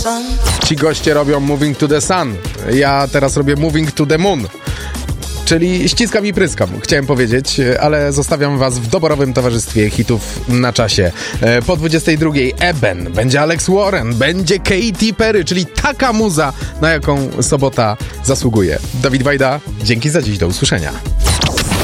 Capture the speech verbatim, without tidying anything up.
Ci goście robią Moving to the Sun. Ja teraz robię Moving to the Moon. Czyli ściskam i pryskam, chciałem powiedzieć, ale zostawiam was w doborowym towarzystwie hitów na czasie. Po dwudziestej drugiej Eben, będzie Alex Warren, będzie Katy Perry, czyli taka muza, na jaką sobota zasługuje. Dawid Wajda, dzięki za dziś, do usłyszenia.